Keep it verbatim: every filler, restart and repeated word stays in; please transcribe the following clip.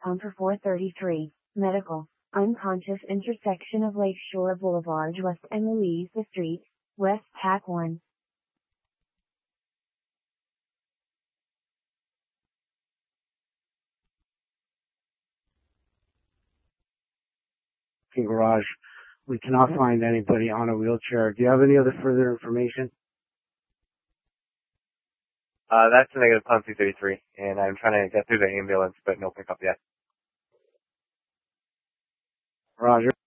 com for four thirty-three. Medical. Unconscious intersection of Lakeshore Boulevard West and Louisa Street, West Tac one. Garage. We cannot find anybody on a wheelchair. Do you have any other further information? Uh, that's a negative Pump two thirty-three, and I'm trying to get through the ambulance, but no pickup yet. Roger.